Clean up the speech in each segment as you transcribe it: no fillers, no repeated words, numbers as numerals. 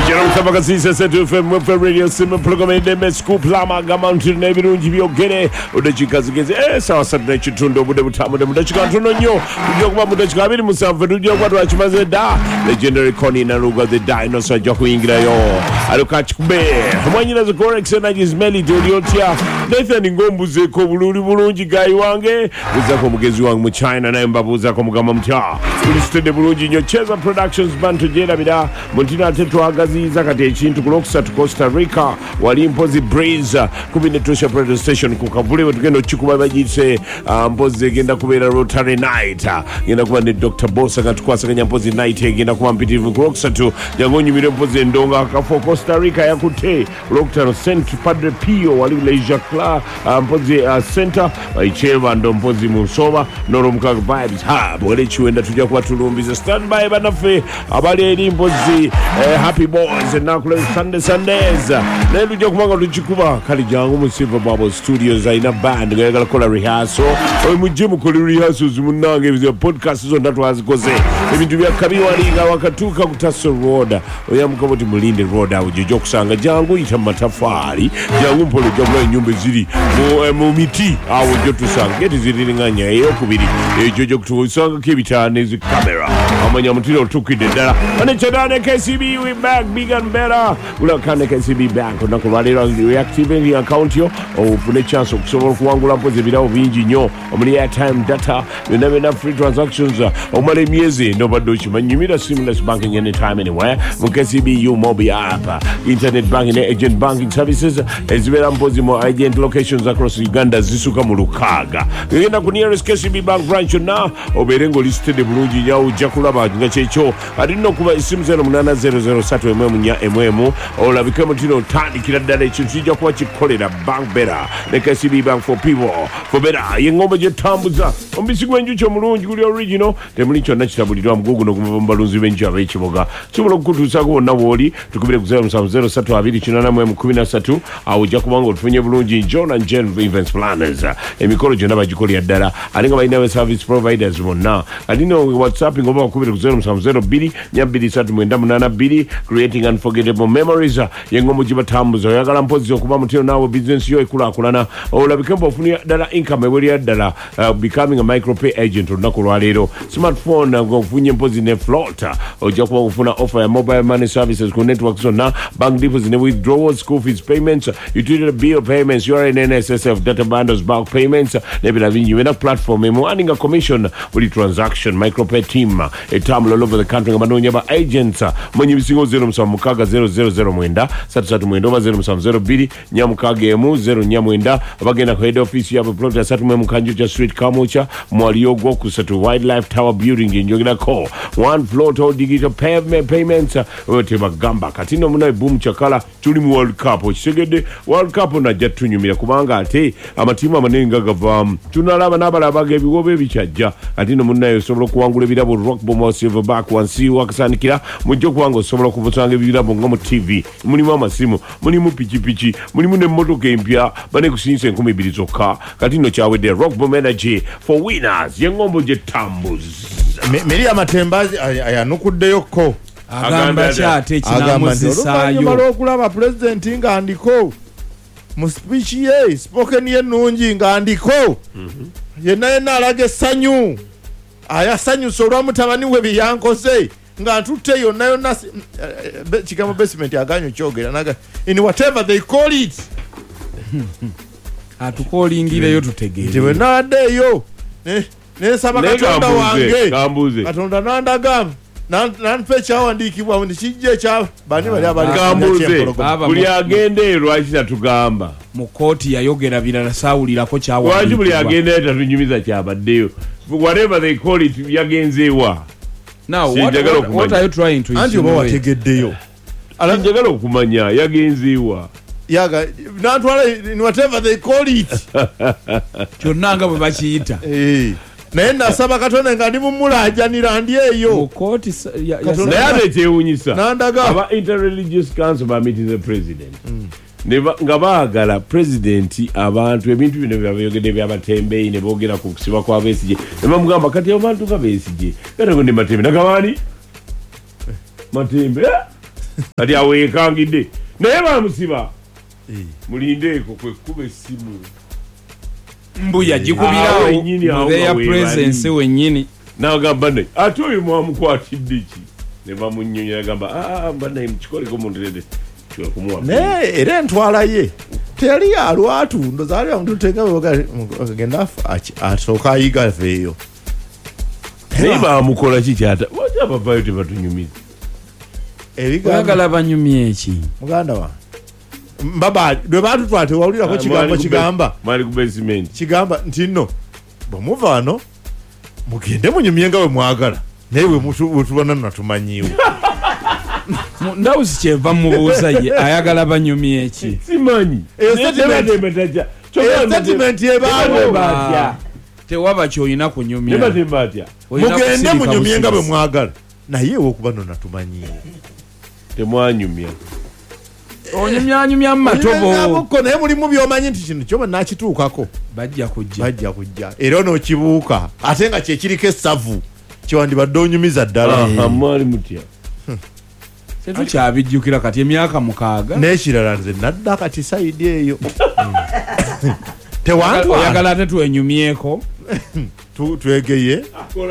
Kasisa Setu FM Radio Sim program de Scoop Lama Gamountain Nebirunji Biogene Udachikazigeze sawa Saturday Chitundo Bude Butamu de Mudachika Tonyo Yoga Mudachika Biri Musafa Yoga Wachimaze Da Legendary Connie Naruga the Dinosaur Joku Ingrayo Alukachube Mwanyina the correct Senagis Meli Doliotia Nathan Ngombuze Kobuluri Burunji Gai Wange Uzako Mugezi Wang mu China na Mbabuza ko mugama mtya Ulistede Burunji Nyocheza Productions Bantu Jeda Bida Montina Tetu Agaziza kati ekintu kuloksa tu Costa Rica wali mpozi Breeze kubine Tosha Radio Station kukavule tugendo chikuba bagitse mpozi genda kubera Rotary Night genda kuba ne Dr. Bossa katukwasa kanya mpozi night genda kuba mpitivu kuloksa tu jangonyi mire mpozi ndonga kafo Costa Rica yakute Rotary Saint Padre Pio wali Leisure Club mpozi center icheva ndo mpozi Musoma noro mukaga vibes bwele chiwenda tujja kuba tulumbiza standby banafe abali eri mpozi happy boys and now Sundays lelu jya kumanga tuchikuba kali jangu mu Silver Bubble Studios aina band ngayagala kola rehearsal oy mujimu kola rehearsals munange bizo podcast zo ndatu azikoze ebintu bya kabiwalinga wakatuka kutaso road oyamuka boti mulinde road awujo kusanga jangu ita matafari jangu mpolo jabula nyumba ziri mu miti awujo tusanga geti ziri nganya eyo kubiri ejojo kutusanga kebitane zi camera amanya mutiro tukide dala ane chadane KCB we back big and better ula kane KCB bank nakulwalira reactivate the account yo ofune chance okusobola kuwangula mpoze birawo bingi nyo omuli airtime data na free transactions omale miezi no badochi manyumira seamless banking anytime anywhere mu KCB mobile app internet banking agent banking services ezibera mpozi mo agent locations across Uganda zisuka mu Lukaga ngenda ku nearest KCB bank branch na oberengo listed bulungi nyawo jakulaba nga checho adino kuba isimu 0800 mmnya olabika mutino tandikira ddala ekintu kijja kuba kikolera bank better ne KCB bank for people for better yengombe gye tambuza ombisi gwenjuki omulungi guli original temuli kyonna kitabulirwa mugugu n'okumbalunzi b'enju ab'ekiboga kisobola okukutuusako wonna w'oli tukubire ku 0703 awo ojja kubanga otufunye bulungi John and Jen Events Planners emikolo gyonna bagikolera ddala ate nga balina service providers bonna alina WhatsApp ng'oba bakubire ku 0702 creating unforgettable memories yengomo jibatambuza oyagala mpozi okuba mutino nawo business yo ekulakulana olabike mbofunia dala income eweli dala becoming a micropay agent onakulwa lero smartphone ngofunye mpozi ne float ojja kuba kufuna offer ya mobile money services ku networks zonna bank deposits ne withdrawals school fees payments utility bill payments URNSSF data bundles bulk payments nebila bingi wena platform emu earning a commission with transaction micropay team etam all over the country ngabanonya ba agents mwenye bisingo 07 mwenda 33 mwenda 0702 nyamukaga emu 0 nyamwenda bagenda ku head office ya plot ya 3 Mukanjucha Street Kamucha mwaliyogo ku Satu Wildlife Tower Building njogera ko one floor to digital payment payments ote bagamba katino muna boom chakala tuli mu World Cup okisegede World Cup na jatunyumira kubanga ate amatimu amanenga gava tunalaba nabalabage biwobe bichajja katino muna yosobola kuwangula birabo rock bomb silverback wansi wakasanikira mujjo kuwanga osobola kubutanga birabo ngomu TV mulimu amasimu mulimu pichipichi mulimu ne motoka empya bane kusinse 12 zokka katino chawede rock bomb energy for winners yengombo je tambuz meri amatembazi ayanukuddeyo ko agamba kyate kinamuzisaayo balo okulaba president nga andiko mu speech ye spoken ye nungi nga andiko yena alage sanyu aya sanyu solwa mutabani we biyankose nga ntute yonna chikamo basement aganyo kyogera naga in whatever they call it atukolingireyo tutegeere tiwe nadeyo ne saba katonda wange katonda nandaga nanpe kyawandikibwa ndikijje kya bani bali abali kambuze buli agende lwaki tugamba mu kooti yayogera birala saawulirako kyawandikibwa lwaki buli agende tatunyumiza kyabaddeyo whatever they call it yagenzeewa now what are you trying to anti oba wategeddeyo njagala okumanya yagenzeewa yaga nantwala in whatever they call it kyonna nga bwe bakiyita naye nasaba katonda nga ndi mumulajanira ndi eyo mu kooti naye ate kyewunyisa nandaga aba interreligious council ba meeting the president nga baagala president abantu ebintu bino byabeyogedde byabatembeeyi ne boogera ku kusiba kwa Besigye ne bamugamba kati abantu nga Besigye kati ngo ndi Matembe nagabani Matembe kati awo yekangidde naye bamusiba mulindeeko kwekkuba essimu mbuya gikubirawo mu their presence wennyini n'agamba naye ate oyo mwamukwatidde ki ne bamunnyonnyola agamba mbanaye mukikoleko mundirede kikumuwa naye era entwala ye teyali yalwatu ndoza ali amuntu tegenda asooka ayiga veeyo naye bamukola ki kyata waki abavayo tebatunyumiza oyagala banyumye eki muganda wa mbaba lwe batutwala tewawulirako kigambo kigamba mwali ku basement kigamba nti nno bwemuva wano mugende munyumye nga bwe mwagala naye bwetubona natumanyiwo ndawuzi kyeva mubuuza ye ayagala banyumye eki simanyi statement yebaawo tewaba kyolina kunyumya mugende munyumye nga bwe mwagala naye wokuba no natumanyiwo temwanyumya onyumyanyumya mumatobo naye mulimu byomanyi nti kino kyoba nakituukako bajja kujja era onookibuuka ate nga kyekiriko essavu kyewandibadde onyumiza ddala mwali mutya tetukyabijjukira kati emyaka 6 n'ekirala nze nadda kati sayidi eyo oyagala ate twenyumyeko twegeye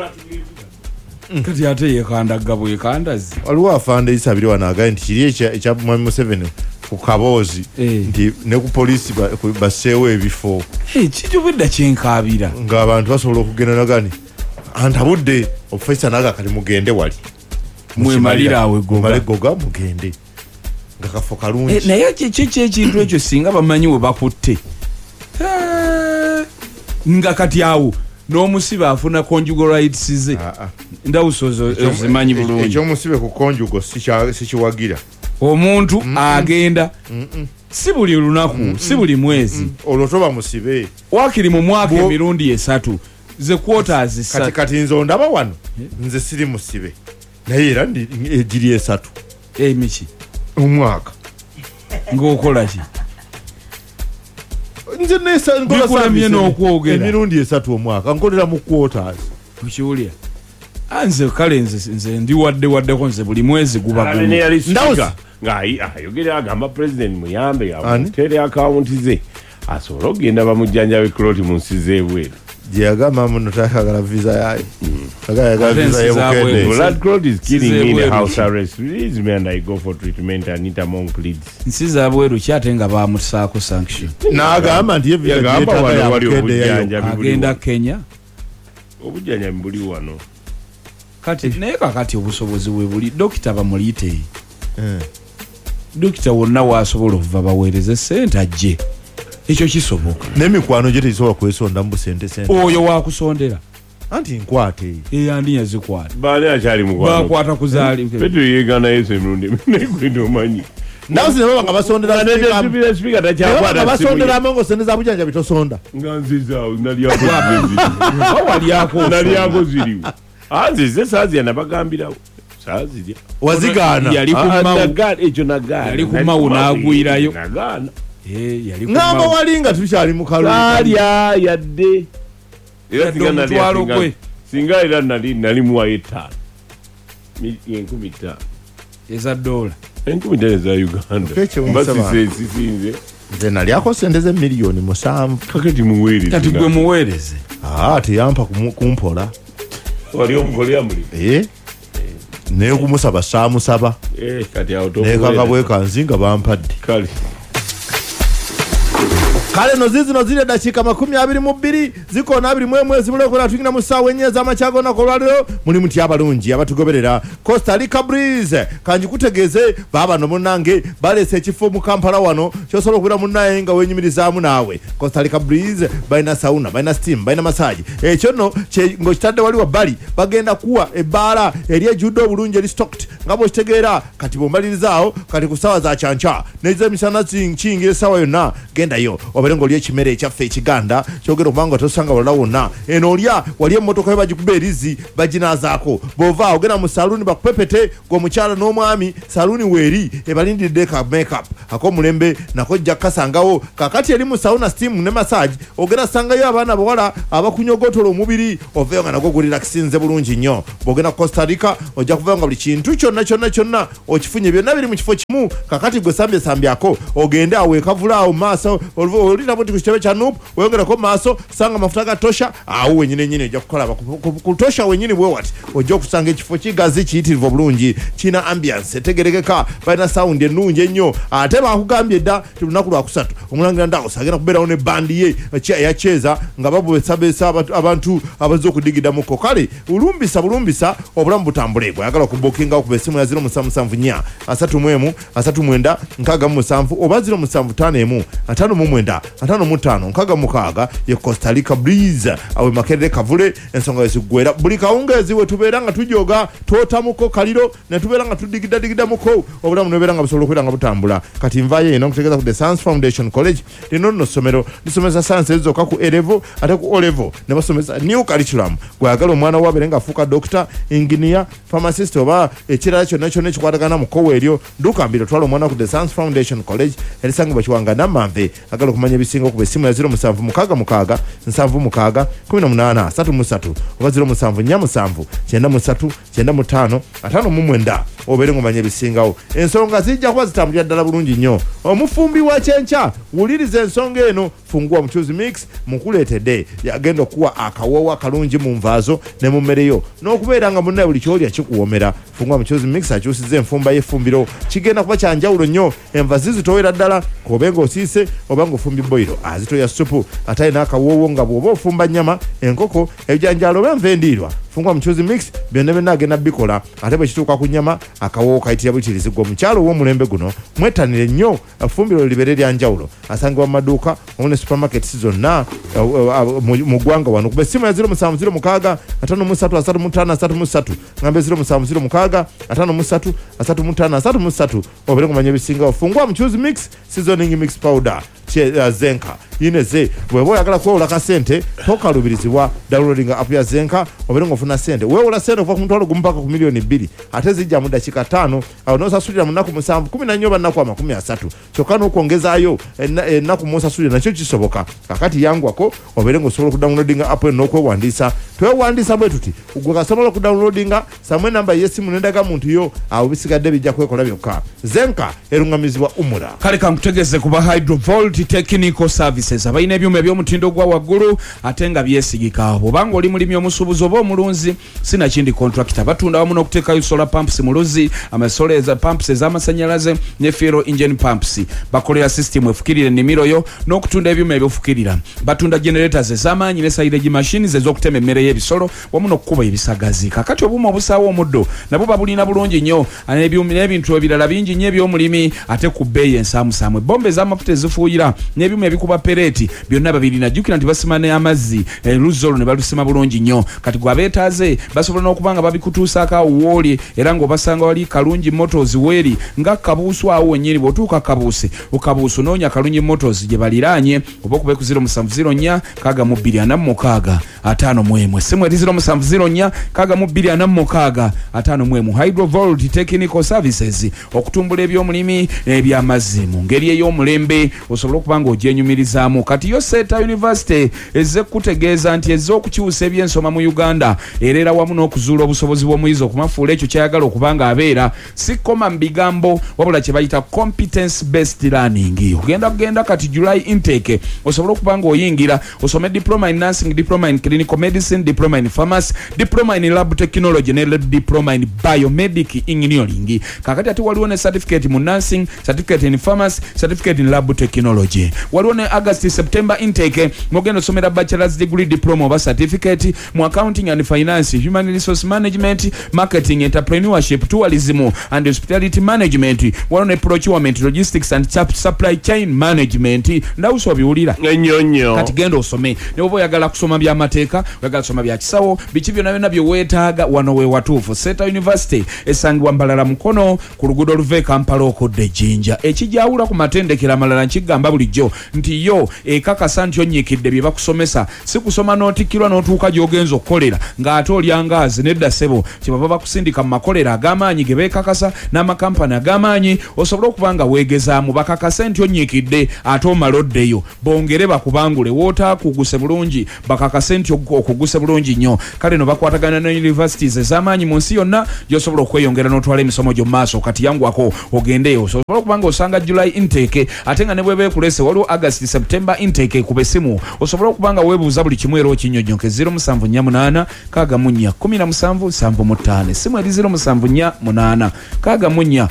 kati ate yekandagga bwekandazi waliwo afande isabire wanaagaye nti kiri ekya mwami Museveni ku kaboozi nti ne ku poliisi basseewo ebifo kijubidda kyenkabira ng'abantu basobola okugenda nagani antabudde obufaisa naga kali mugende wali mwemalira awe goga mugende nga kafo kalungi naye kyekintu ekyo singa bamanyi we bakutte nga kati awo n'omusibe afuna conjugal rights ze ndawuso zimanyi bulungi ekyomusibe ku conjugal sikiwagira omuntu agenda si buli lunaku si buli mwezi olwo toba musibe wakiri mu mwaka emirundi 3 ze quarters kati nze ndaba wano nze siri musibe naye era egiri 3 miki omwaka ng'okola ki nze bikulemye n'okwogera emirundi 3 omwaka nkolera mu quarters kukiwulya anze kale nze ndi waddeko nze buli mwezi guba ng'ayogera agamba president muyambe amutere akawunti ze asobole okugenda bamujjanjabe kuloti mu nsi z'ebweru gyeyagamba muno takagala visa yayo blood clot is killing me in the house arrest release me and I go for treatment and need among pleads nsi zabweru kyate nga bamusaako sanction n'agamba nti agenda Kenya obujjanjabi buli wano kati naye kakati obusobozi bwe buli dokita bamuliyite dokita wonna waasobola okuva baweereze sente ajje ekyo kisoboka n'emikwano gye tekisobola kwesondamu sente oyo waakusondera anti nkwate eyandi yazikwata baali akyali mukwano bakwata kuzaali petro yeegana yesu emirundi naye omanyi nawe ne baba nga basondera amongo sente za bujjanjabi tosonda nga nzizaawo nalyako ziriwo anzize saazirya nabagambirawo saazirya wazigaana ekyo nagaana yali kumawu n'agwirayo nagaana ngamba wali nga tukyali mu kalya yadde singa era nali muwayo 5,000 eza $1,000 eza Uganda sisinze nze nalyako sente ze miliyoni 7 kakati muweereze kati gwe muweereze teyampa kumpola wali omukolya muli naye kumusaba saamusaba naye kaka bwekanzi bampadde kale no zizino zile dakiika 22 zikoona 2 mwezi bulokola tunyina mu ssaawa 4 ez'amakya gonna kolwaliro muli muti abalungi abatugoberera Costa Rica Breeze kanji kutegeeze baba no munange balese ekifo mu Kampala wano kyosobola okubira munnaye nga wenyumirizaamu naawe Costa Rica Breeze balina sauna balina steam balina massage ekyo nno ng'okitadde wali wa bali bagenda kuwa ebbaala eri ejjudde obulungi eri stocked nga bw'okitegeera kati bw'omalirizaawo kati ku ssaawa za kyanca n'ez'emisana kingira essaawa yonna gendayo oberengo lye kimere ekyaffe ekiganda kyogera kubanga tosanga wala wonna eno olya wali emmotoka ye bagikuberizi baginazaako bova ogenda mu saluni bakupepete g'omukyala n'omwami saluni weeri ebalindiridde ka makeup ak'omulembe nako jja kasangawo kakati eri mu sauna steam ne massage ogenda sangayo abaana bawala abakunyogotola omubiri oveyo nga nagwo gulirakisinze bulungi nnyo bw'ogenda Costa Rica ojja kuvayo nga buli kintu kyonna okifunye byonna biri mu kifo kimu kakati gwe sambyako ogende awo ekavula awo maaso olina buti ku kitebe kya Nuupu oyongerako maaso sanga mafuta ga tosha awo wenyine ojja kukola ku tosha wenyine bwe wati ojja okusanga ekifo kigazi kiyitirivu bulungi kina ambiance etegerekeka balina sound ennungi ennyo ate bakugambye dda tulunaku lwakusatu omulangira Ndawusa agenda kubeerawo ne bandi ye eyacheza nga babubesabeesa abantu abazze okudigiddamuko kale bulumbisa obulamu butambule gwe ayagala okubukinga okuba essimu ya 0774 31 39 67 oba 0751 59 55 66 ye Costa Rica Breeze awe Makerere Kavule ensonga ezigwera buli kawungeezi we tubeera nga tujoga tootamuko kaliro ne tubeera nga tudigiddamuko obulamu nebeera nga busobola okubeera nga butambula kati nvaye eno okutegeeza ku The Science Foundation College lino nno ssomero lisomesa science ezokka ku A-level ate ku O-level ne basomesa new curriculum gwayagala omwana wabeere nga afuuka doctor engineer pharmacist oba ekirala kyonna ekikwatagana mu kkowa eryo ndukambira twala omwana ku The Science Foundation College erisangibwa Kiwanga Namanve agala okumanya ebisinga okuba essimu ya 0766 76 18 33 oba 0747 93 95 59 obeere ng'omanya ebisingawo ensonga zijja kuba zitambulira ddala bulungi nnyo omufumbi wa kyenkya wuliriza ensonga eno fungua muchuzi mix mukuleetedde yagenda okuwa akawowo akalungi mu nvaazo ne mu mmereyo n'okubeera nga munnaye buli kyolya kikuwoomera fungua muchuzi mix akyusizza enfumba y'effumbiro kigenda kuba kyanjawulo nnyo enva zizitowera ddala kobenga osiise oba ng'ofumbi boyiro azitoya supu ate alina akawowo nga bw'oba ofumba nnyama enkoko ebijanjaalo oba enva endiirwa fungua muchuzi mix byonna agenda bikola ate bwe kituuka ku nnyama akawowo kayitira butirizigwa omukyalo ow'omulembe guno mwettanire nnyo effumbiro libeere lyanjawulo asangibwa mu maduuka omu ne supermarkets zonna mu ggwanga wano kuba essimu ya 0706 53 ngambe 0706 53 obere kumanya ebisingawo fungua muchuzi mix seasoning mix powder Zenka yineze bw'oba oyagala kwewola ka sente tokalubirizibwa downloading app ya Zenka obere ng'ofuna sente weewola sente okuva ku mutwalo gumu mpaka ku milioni 2 ate zijja mu dakiika 5 awo n'osasulira mu nnaku 7 14 oba nnaku 30 kyokka n'okwongezaayo ennaku mw'osasulira nakyo kisoboka kakati yangwako obere ng'osobola okudownloadinga app eno n'okwewandiisa twewandiisa bwe tuti gwe kasobola okudownloadinga samwe namba y'essimu n'endaga muntu yo awo bisigadde bijja kwekola byokka Zenka erungamizibwa umura kale kankutegeze kuba Hydrovolt Technical Services abalina ebyuma eby'omutindo gwa waggulu ate nga byesigika bw'obanga oli mulimi omusuubuzi oba omulunzi sinakindi contractor batunda wamu n'okuteekayo solar pumps mu luzzi amasola eza pumps ez'amasannyalaze ne fuel engine pumps bakolera system efukirira ennimiro yo n'okutunda ebyuma ebyofukirira batunda generators ez'amaanyi ne silage machines ez'okutema emmere y'ebisolo wamu n'okukuba ebisagazi kakati obuuma obusaawa omuddo nabo babulina bulungi nnyo n'ebintu ebirala bingi nnyo eby'omulimi ate ku bbeeyi ensaamusaamu ebbomba ez'amafuta ezifuuyira n'ebyuma ebikuba pereeti byonna babirina jjukira nti basima n'amazzi luzzi olwo ne balusima bulungi nnyo kati gwe abeetaaze basobola n'okuba nga babikutuusaako awo wooli era ng'obasanga wali Kalungi Motors weeri nga kabuusu awo wennyini bw'otuuka kabuuse okabuusu noonya Kalungi Motors gye baliraanye oba okube ku 0704 6246 51 essimu eri 0704 6246 51 Hydrovolt Technical Services okutumbula eby'omulimi n'eby'amazzi mu ngeri ey'omulembe osobola okuba ng'ogyenyumirizaamu kati yo Seta University ezze kutegeeza nti ezze okukyusa ebyensoma mu Uganda era wamu n'okuzuula obusobozi bw'omuyizi okumafuula ekyo kyayagala okuba ng'abeera si koma mu bigambo wabula kye bayita competence based learning ogenda kati July intake osobola okuba ng'oyingira osome diploma in nursing, diploma in clinical medicine, diploma in pharmacy, diploma in lab technology ne diploma in biomedic engineering kakati ate waliwo ne certificate mu nursing, certificate in pharmacy, certificate in lab technology waliwo ne August September intake mogenda osomera bachelor's degree diploma oba certificate mu accounting and finance, human resource management, marketing, entrepreneurship, tourism and hospitality management waliwo ne procurement, logistics and supply chain management ndawuso obiwulira ennyonyo kati genda osome ne oba oyagala kusoma by'amateeka oyagala kusoma bya kisawo biki byonna byonna bye weetaaga wano we watuufu Seta University esangibwa Mbalala Mukono ku luguudo oluva e Kampala okodde Jinja ekijawula ku matendekero amalala nkigamba bulijjo nti yo ekakasa nti onyikidde bye bakusomesa si kusoma n'otikkirwa n'otuuka gy'ogenza okukolera ng'ate olyangaazi nedda ssebo kyebava bakusindika mu makolero ag'amaanyi ge beekakasa n'amakampani ag'amaanyi osobole okuba nga weegezaamu bakakase nti onyikidde ate omala oddeyo bongere bakubangule wootaakuuguse bulungi bakakase nti okuguse bulungi nnyo kale no bakwatagana ne universities ez'amaanyi mu nsi yonna gy'osobola okweyongera n'otwala emisomo gyo mu maaso kati yangwako ogendeyo osobola okuba nga osanga July intake ate nga ne bwe beekulese waliwo August September intake ku besimu osobola okuba nga weebuuza buli kimu era okinnyonnyoke 0748 Kagamunya 1775 simu eri 0748 Kagamunya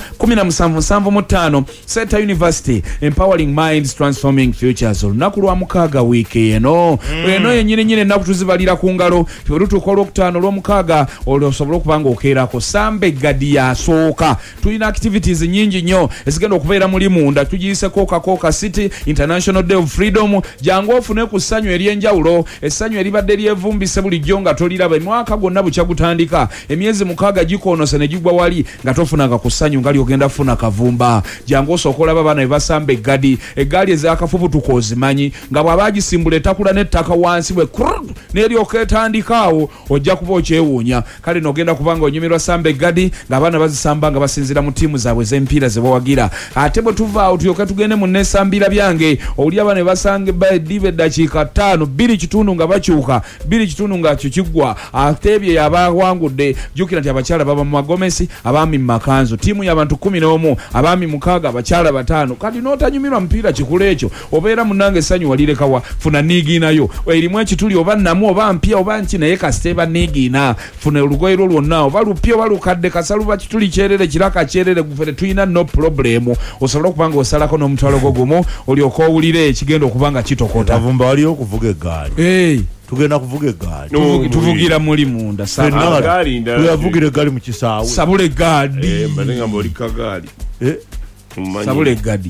1775 Seta University Empowering Minds Transforming Futures olunaku lwa mukaaga wiiki eno eno yennyini ennaku tuzibalira ku ngalo olutuuka olwokutaano olw'omukaaga osobola okuba nga okeerako Sambe Gadi yasooka tulina activities nyingi nnyo ezigenda okubeera muli munda tugiyise Coca City International Day of Freedom jangu ofune ku ssanyu ery'enjawulo essanyu eribadde lyevumbise bulijjo nga toliraba mwaka gwonna bukya gutandika emyezi mukaaga gikoonose ne gigwa wali nga tofunanga ku ssanyu ngali ogenda funa kavumba jangu osooka olaba abaana bebasamba eggaali ezakafubutuka ozimanyi nga bw'aba agisimbula etakula n'ettaka wansi bwe n'eryoka etandikaawo ojja kuba okyewuunya kale n'ogenda kubanga onyumirwa samba eggaali ng'abaana bazisamba nga basinzira mu ttiimu zaabwe z'emipiira ze bawagira ate bwe tuvaawo tulyoke tugende mu nesambira byange oli abaana ne basanga dive eddakiika 5 2 kitundu nga bakyuka 2 kitundu nga kyo kiggwa ate ebyo yabawangudde jjukira nti abakyala baba mu magomesi abaami mu makanzu ttiimu y'abantu 11 abaami 6 abakyala 5 kati n'otanyumirwa mupiira kikulu ekyo obeera munnange essanyu walirekawa funa niigiinayo erimu ekituli oba namu oba mpya oba nki naye kasiteeba niigiina funa olugoye lwo lwonna oba lupya oba lukadde kasaluba kituli kyerere kiraka kyerere gufere tuyina no problem osobola okuba nga osalako n'omutwalo gwo gumu olyoka owulire ekigenda okuba nga kitokota avumba waliyo okuvuga eggaali tugenda kuvuga eggaali tuvugira muli munda tuyavugira eggaali mu kisaawe sabula eggaali mbatenga mbolika gaali sabula eggaali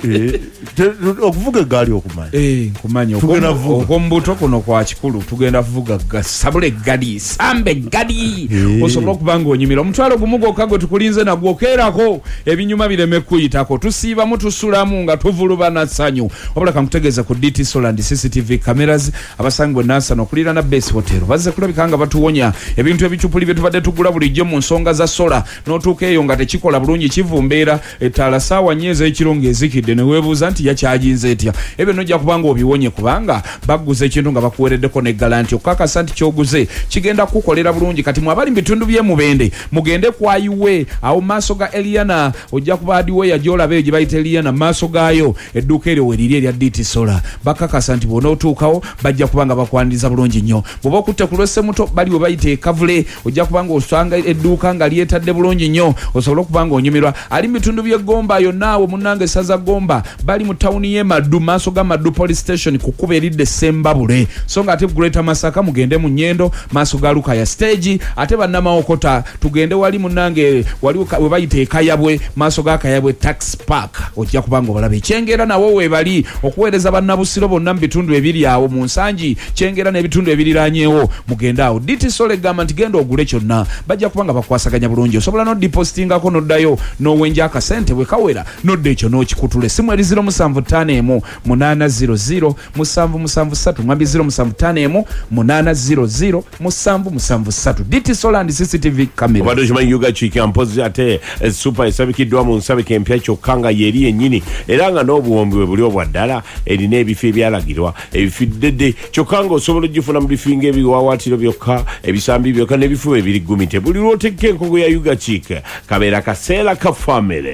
okuvuga eggaali nkumanya okw'omubuto kuno kwa kikulu tugenda kuvuga sabula eggaali samba eggaali osobola okuba nga onyumira omutwalo gumu gwokka gwe tukulinze nagwo okeerako ebinyuma bireme kuyitako tusiibamu tusulamu nga tuvuluba na ssanyu wabula kankutegeeza ku DT Solar and CCTV cameras abasangi bwe nansana okulira na Base Hotel bazze kulabika nga batuwonya ebintu ebicupuli bye tubadde tugula bulijjo mu nsonga za sola n'otuuka eyo nga tekikola bulungi kivumbeera ettaala saawa nyeeza ekiro ng'ezikidde ne weebuuza nti yakyajinze etya ebyo nojja kubanga obiwonye kubanga baguza ekintu nga bakuwereddeko ne galanti okukakasa nti kyoguze kigenda kukolera bulungi kati mwabali mu bitundu by'emubende mugende ku Highway awo maaso ga Eliana ojja kuba adiwe yajolabe gye bayita Eliana maaso gaayo edduuka eryo weriri erya DT Solar bakakasa nti bw'onootuukawo bajja kubanga bakwaniriza bulungi nnyo bw'oba okutte ku lw'essemuto bali we bayita ekavule ojja kubanga osanga edduuka nga lyetadde bulungi nnyo osobola okubanga onyumirwa ali mu bitundu by'eggomba yonnaawe munnange essaza Gomba bali mu tawuni y'e Maddu maaso ga Maddu police station ku kkubo eridde Sembabule so nga ate Greater Masaka mugende mu Nnyendo maaso ga Lukaya stage ate bannamawokota tugende wali munnange waliwo we bayita ekayabwe maaso ga Kayabwe tax park ojja kubanga obalaba ekyengera nawo webali okuweereza bannabusiro bonna mu bitundu ebiri awo mu nsangi kyengera n'ebitundu ebiriranyeewo mugende awo DT Solar egamba nti genda ogule kyonna bajja kubanga bakwasaganya bulungi osobola n'odipositingako n'oddayo n'owenja akasente bwe kawera n'odda ekyo n'okikutula essimu eri 0751 800 773 mwambi 0751 800 773 DT Solar and CCTV camera obadde okimanyi Yuga Chiika mpozi ate super esabikiddwa mu nsabika empya kyokka nga yeri yennyini era nga n'obuwombi bwe buli obwa ddala erina ebifo ebyalagirwa ebifiddedde kyokka nga osobola ogifuna mu bifinga ebiwawaatiro byokka ebisambi byokka n'ebifo ebiri gumite buli lw'otekka enkogo ya Yuga Chiika kabeera kaseera ka family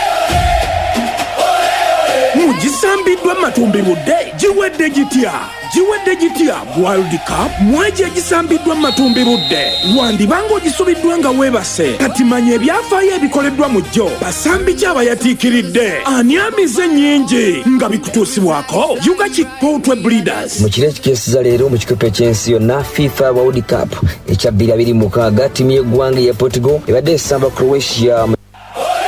mugisambiddwa matumbi budde giwedde gitya World Cup mwaji egisambiddwa matumbi budde wandibanga ogisubiddwa nga weebase kati manya ebyafaayo ebikoleddwa mu jjo basambi ki abayatiikiridde ani amize nnyingi nga bikutuusibwako Yuga Chick Breeders mu kiro ekikeesiza leero mu kikopo eky'ensi yonna FIFA World Cup ekya 2026 ttiimu y'eggwanga ya Portugal ebadde esamba Croatia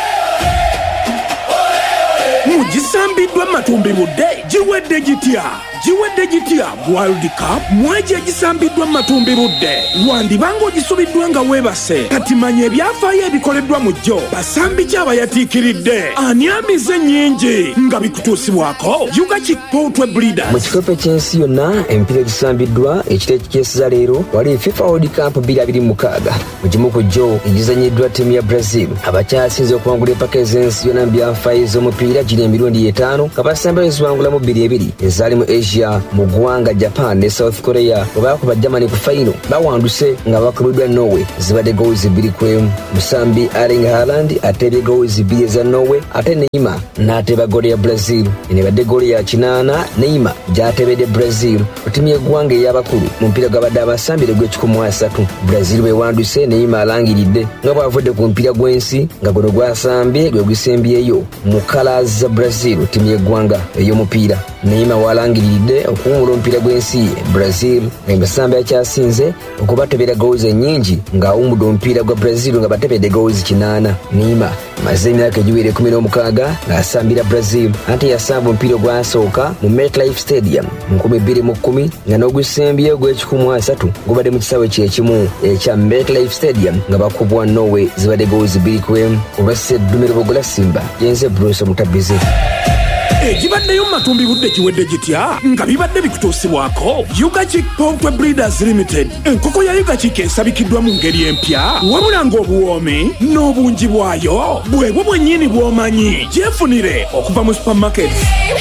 mugisambiddwa matumbi budde giwedde gitya giwedde gitya World Cup mwaji egisambiddwa mu matumbi budde lwandibanga ogisubiddwa nga weebase kati manya ebyafaayo ebikoleddwa mu jjo basambi ki abayatiikiridde ani amize nnyingi nga bikutuusibwako yuga kikpootwe breeders mu kikopo ky'ensi yonna emipiira egisambiddwa ekiro ekikyesiza leero wali FIFA World Cup 2026 mu gimu ku jjo egizanyiddwa ttiimu ya Brazil abakyasinze okuwangula empaka ez'ensi yonna mu byafaayo ez'omupiira giri emirundi 5 nga basambi eziwangulamu 2 ezaali mu Asia mu ggwanga Japan ne South Korea bwe baakuba Germany ku fayino bawanduse nga bakubiddwa Norway zibadde goals 2-1 musambi Erling Haaland ateebye goals 2 eza Norway ate Neymar n'ateeba goal ya Brazil enebadde goal ya 8 Neymar gy'ateebedde Brazil ku ttiimu y'eggwanga ey'abakulu mu mupiira gwabadde abasambire gw'ekikumi 3 Brazil bwe wanduse Neymar alangiridde nga bw'avudde ku mupiira gw'ensi nga guno gwasambye gwe gusembyeyo mu kala za Brazil ttiimu y'eggwanga ey'omupiira Neymar walangiridde okuwumula omupiira gw'ensi Brazil ng'emisambi akyasinze okubatebera goals ennyingi ng'awumudde omupiira gwa Brazil nga batebedde goals 8 Neymar maze emyaka egiwera 16 ng'asambira Brazil ate yasamba omupiira gwasooka mu MetLife Stadium mu 2010 nga n'ogusembyeyo gw'ekikumi 3 gubadde mu kisaawe kyekimu ekya MetLife Stadium nga bakubwa Norway zibadde goals 2-1 olwassa eddume Lubogola Simba yenze Bruce Mutabize egibaddeyo mu matumbi budde kiwedde gitya nga bibadde bikutuusibwako yuga kikpootwe breeders limited enkoko ya yuga kik esabikiddwa mu ngeri empya wabula ng'obuwoomi n'obungi bwayo bwebwo bwennyini bw'omanyi gyefunire okuva mu supermarket.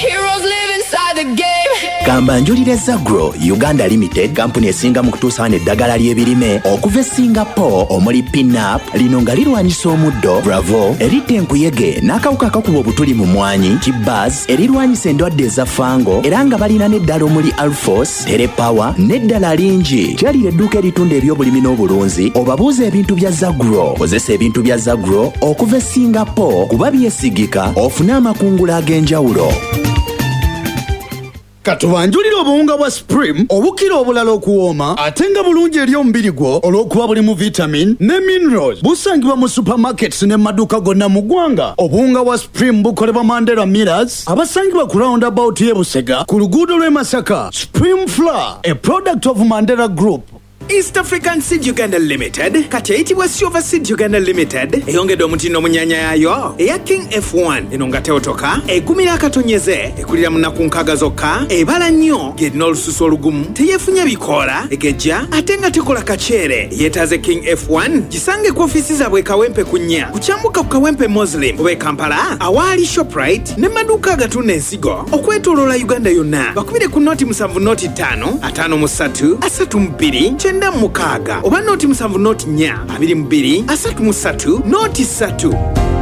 Gamba njulire Zagro Uganda Limited kampuni esinga mu kutuusa n'eddagala ly'ebirime okuva e Singapore omuli Pinup lino nga lirwanyisa omuddo Bravo erita enkuyege n'akawuka akakuba obutuli mu mwanyi Kibaz erirwanyisa endwadde eza fango era nga balina n'eddala omuli Alphos Telepower n'eddala lingi kyalira edduuka eritunda ebyobulimi n'obulunzi obabuuza ebintu bya Zagro kozesa ebintu bya Zagro okuva e Singapore kuba byesigika ofune amakungula ag'enjawulo. Katubanjulira obuwunga bwa Supreme obukira obulala okuwooma ate nga bulungi eri omubiri gwo olw'okuba bulimu vitamin ne minerals busangibwa mu supermarkets ne maduuka gonna mu ggwanga. Obuwunga bwa Supreme bukolebwa Mandela Millers abasangibwa ku roundabout y'e Busega ku luguudo lw'e Masaka. Supreme Flour, a product of Mandela Group. East African Seed Uganda Limited kati eyitibwa Silver Seed Uganda Limited eyongedde omutindo mu nnyanya yaayo eya King F1 eno nga teotoka egumira akatonyeze ekulira mu nnaku 6 zokka ebala nnyo ng'erina olususu olugumu teyeefunya bikoola egejja ate nga tekola kaceere yeetaaze King F1 gisange ku ofiisi zaabwe Kawempe ku nnya kukyambuka ku Kawempe Muslim oba e Kampala awaali Shoprite ne maduuka agatunda ensigo okwetooloola Uganda yonna bakubire ku noti 7 noti 5 53 32 mukaaga oba noti 7 noti 4 22 33 noti 3.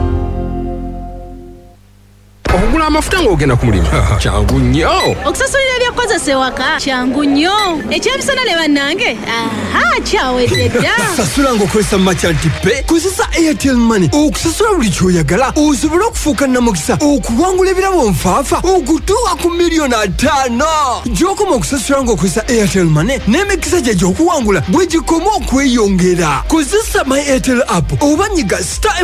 okugula amafuta ng'ogenda ku mulimu kyangu nnyo okusasulira ebyokozesa ewaka kyangu nnyo ekyebisana ne bannange kyawedde dda sasula ng'okozesa makyanti pe kozesa Airtel Money okusasula buli kyoyagala osobole okufuuka namukisa okuwangula ebirabo nfaafa okutuuka ku miliyoni 5 gy'okoma okusasula ng'okozesa Airtel Money n'emikisa gye gy'okuwangula bwe gikoma okweyongera kozesa My Airtel app oba nyiga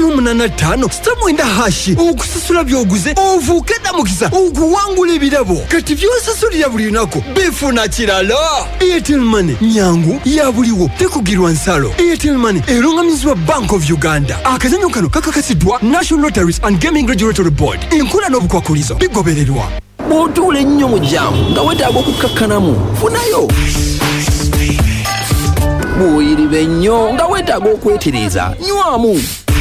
*855*9 okusasula by'oguze ovuuke namukisa okuwangula ebirabo kati by'osasulira buli lunaku bifuna kirala. Airtel Money nyangu ya buliwo tekugirwa nsalo. Airtel Money erungamizibwa Bank of Uganda. Akazanyo kano kakakasiddwa National Lotteries and Gaming Regulatory Board. Enkola n'obukwakulizo bigobererwa. Bw'otuula ennyo mu jjaamu nga weetaaga okukakkanamu funayo. Bw'oyiriba ennyo nga weetaaga okwetereeza nywamu.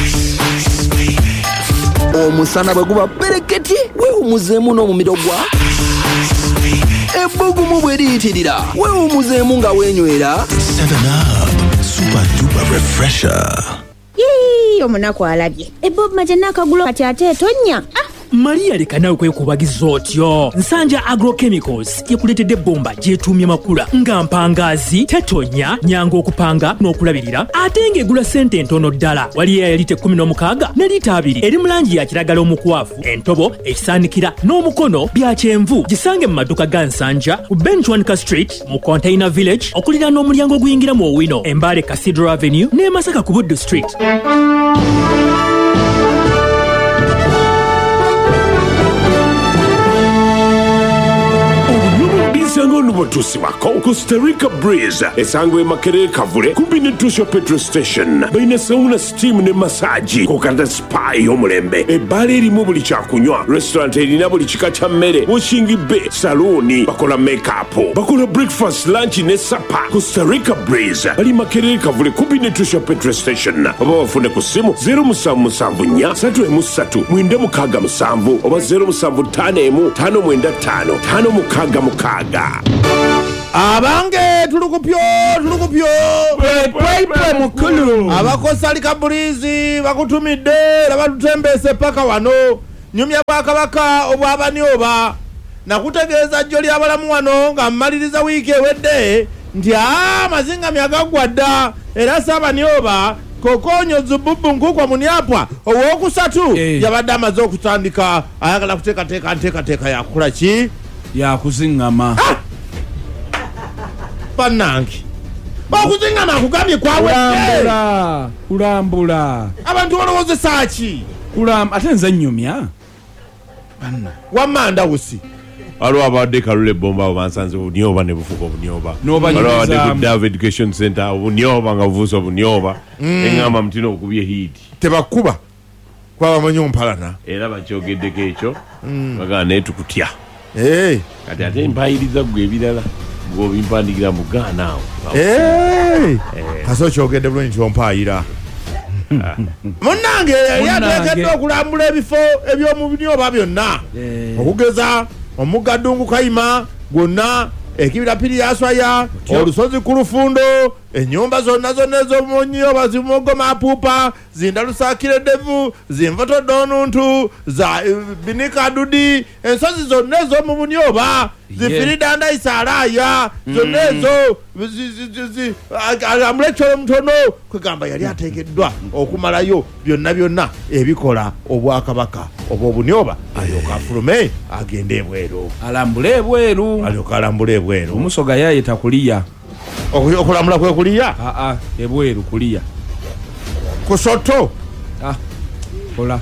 Omusana bwe guba pereketye weewumuzeemu n'omumiro gwa ebbugumu bwe liyitirira weewumuzeemu nga weenywera 7up Super Duper Refresher. Omunaku alabye Bob Majana akagulo kati ate etonnya Maria leka nawe kwekubagiza otyo. Nsanja Agrochemicals yekuletedde bomba gyetumye makula nga mpangazi tetonya nyango okupanga n'okulabirira ate ng'egula sente ntono ddala. Waliyo ya lita 16 ne lita 2 eri mu langi ya kiragala omukwafu entobo ekisaanikira n'omukono bya kyenvu gisange mu maduka ga Nsanja ku Benchwanka Street mu Container Village okulira n'omulyango oguyingira mu Owino Embale Cathedral Avenue ne Masaka ku Buddu Street. obukulu bwetuusibwako Costa Rica Breeze esangwa e Makerere Kavule kumpi ne Tusho Petrol Station balina sauna steam ne massage kokanda spa ey'omulembe ebbaala erimu buli kyakunywa restaurant erina buli kika kya mmere washingi bay salooni bakola make-up bakola breakfast lunch ne sapa Costa Rica Breeze bali Makerere Kavule kumpi ne Tusho Petrol Station oba bafune ku ssimu 0774 oba 0751559596 abange tulukupyo mukulu abakosa likabulizi bakutumidde labatutembese paka wano nyumya bwakabaka obwabanyoba nakutegeeza jjo lyabalamu wano nga mmaliriza wiiki ewedde nti amazinga myagagwadda era Saabanyoba Kokonyo Zububu Nkukwa Munyapwa owokusatu yabadde amaze okutandika ayagala kuteekateeka yakukola ki yakuzingama bannange bakuzingama akugambye kwawedde kulambula abantu balowozesa ki ate nze nnyumya wamanda wusi waliwo abadde Kalula Ebbomba abo bansanze obunyoba ne bufuuka obunyoba waliwo abadde ku Dave Education Center obunyoba nga bufuuse obunyoba eŋŋamba mutino okubye hiiti tebakuba kwabamanyi ompalana era bakyogeddeko ekyo bagamba naye tukutya kati ate mpayiriza gwe ebirala gwobimpandikira mu Ghana awo kaso kyogedde bulungi nti ompayira munnange yali ateekeddwa okulambula ebifo eby'omu binyoba byonna okugeza Omugadungu Kayima gwonna ekibira Piriaswaya olusozi ku Lufundo ennyumba zonna ez'omunyoba zimugoma apuupa zindalusakire devu zinvoto donuntu za binika dudi ensozi zonna ez'omu bunyoba zifiridanda isaalaaya zonna ezo amulekyolo mutono kwegamba yali ateekeddwa okumalayo byonna ebikola obwakabaka oba obunyoba alyoka afulume agende ebweru alambule ebweru alyoka alambule ebweru omusoga yayeta kuliya okulambula kwe kuliya ebweru kuliya kusoto kola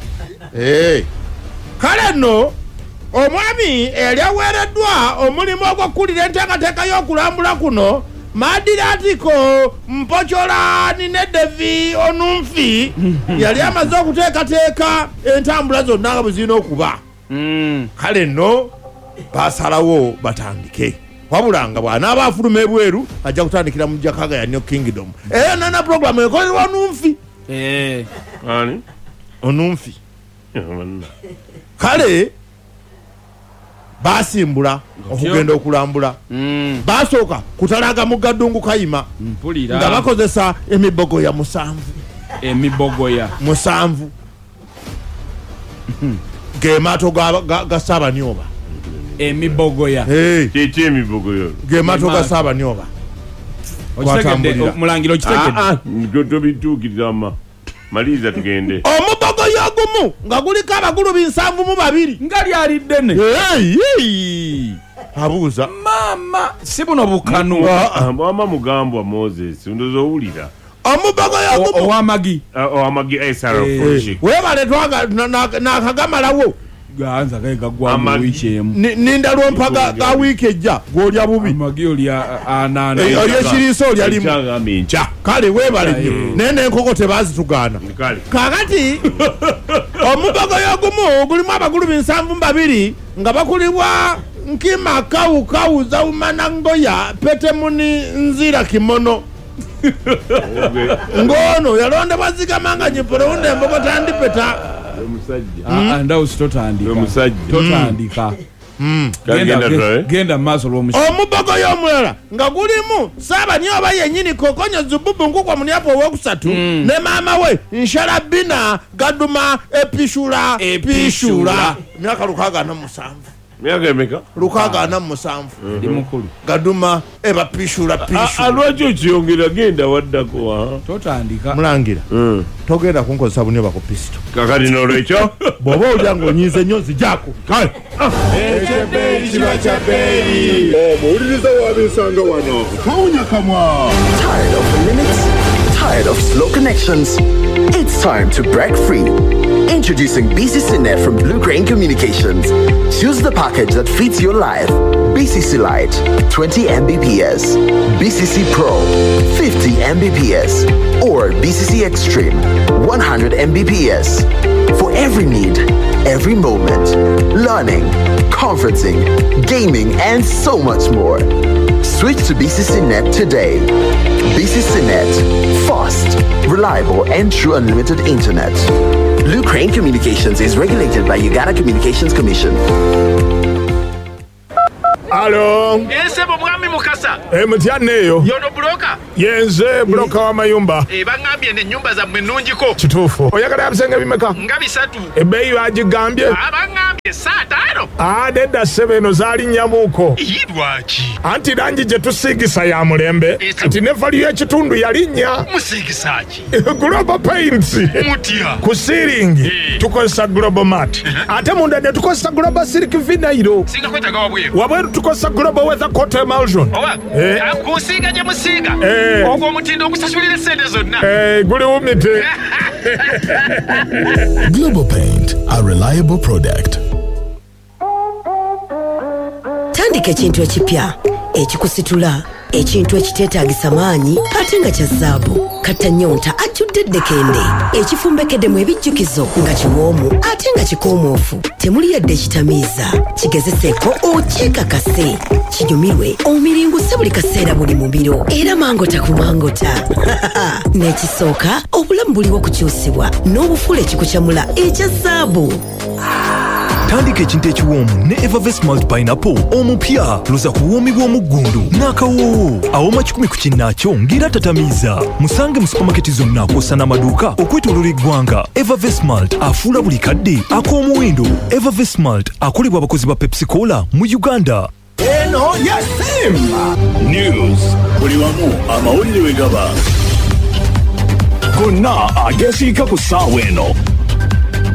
kale nno omwami eyali aweereddwa omulimu ogw'okkulira enteekateeka y'okulambula kuno Madiratiko Mpocolani ne Devi Onumfi yali amaze okuteekateeka entambula zonna nga bwe zirina okuba kale nno basalawo batandike wabula nga bw'anaaba afuluma ebweru ajja kutandikira mu Jakaga ya New Kingdom nana programu ekolerwa Onumfi Onumfi kale basimbula okugenda okulambula basooka kutalaga Mugadungu Kayima nga bakozesa emibogoya 7 gemaato ga Saabanyoba emibogoya kiki emibogoya gemaato ga Saabanyoba mulangiro kitegedde tobituukirirama maliza tugende omubogoya ogumu nga guliko abagulu 7 nga lyali ddene abuuza mama si buno bukanu wama mugambwa Moses ndoza owulira omubogoya ogumu owamagi webale twaga nakagamalawo ganza gagwa wiki emu ninda lwompa ga wiki ejja gwolya bubi amagi olya anana olyekiriisa olya limu kale webale nnyo naye n'enkoko tebazitugaana kakati omubogoya ogumu gulimu abagulu 7 nga bakulibwa Nkima Kawu Zaumana Ngoya Petemuni Nzira Kimono ngono yalondebwa Zigamanga Nyiporonde Embogo Tandipeta ndawo totandika genda maaso lw'omusajja omubogoya omulala nga gulimu Saabanyoba yennyini Kokonyo Zububu Nkukwa Munyapwa owokusatu ne maama we Nshalabina Gaduma Epishula myaka 647 myaka emeka 647 ndi mukulu Gaduma eba pishula alwaki okiyongera genda waddako totandika mulangira togenda kunkozesa bunyoba ku pisto kakati n'olwekyo bw'oba olya ng'onyiize nnyo nzijako kale ekyebeeyi kiba kya bbeeyi omuwuliriza w'abensanga wano tawunya kamwa. Tired of limits? Tired of slow connections? It's time to break free. Introducing BCC Net from Blue Crane Communications. Choose the package that fits your life. BCC Lite, 20 Mbps. BCC Pro, 50 Mbps. Or BCC Extreme, 100 Mbps. For every need, every moment. Learning, conferencing, gaming, and so much more. Switch to BCC Net today. BCC Net, fast, reliable, and true unlimited internet. Blue Crane Communications is regulated by Uganda Communications Commission. Alo. Ensebo mwami mukasa. Mutyaneyo. Yono broka. Yenze broka wa mayumba. Bangambye ne nyumba za mwenungiko. Kituufu. Oyagala abisenge bimeka? Nga bisatu. Ebbeeyi bagigambye? Abangambye saa 5. Nedda ssebo eno zaali nnyamuuko. Lwaki? Anti langi gye tusiigisa ya mulembe. Kati ne valiyo ekitundu yalinnya. Musiigisa ki? Global Paints. Mutya. Ku siiringi tukozesa Global Mat. Ate munda ne tukozesa Global Silk Vinyl. Singa kwetaga wabweru. Wabweru tukozesa Global Weather Coat Emulsion. Kusiiga gye musiiga. Ogwo omutindo okusasulira sente zonna. Guli wumite. Global Paint, a reliable product. Tandika ekintu ekipya ekikusitula ekintu ekiteetaagisa maanyi ate nga kya zzaabu kattanyonta ajjudde ddekende ekifumbekeddemu ebijjukizo nga kiwoomu ate nga kikoomoofu temuli yadde ekitamiiza kigezeseeko okyekakase kinyumirwe omiringuse buli kaseera buli mu biro era mangota ku mangota n'ekisooka obulamu buliwo kukyusibwa n'obufuula ekikukyamula ekya zzaabu. Tandika ekintu ekiwoomu ne Evervest Malt Pineapple omupya luza ku buwoomi bw'omuggundu n'akawoowo awoma 10 ku kinnaakyo ng'era tatamiiza musange mu supamaketi zonna kw'ossa n'amaduuka okwetooloola eggwanga. Evervest Malt afuula buli kadde ak'omuwendo. Evervest Malt akolebwa abakozi ba Pepsi Cola mu Uganda. Eno yasimba news buli wamu amawulire we gaba gonna agesiika ku ssaawa eno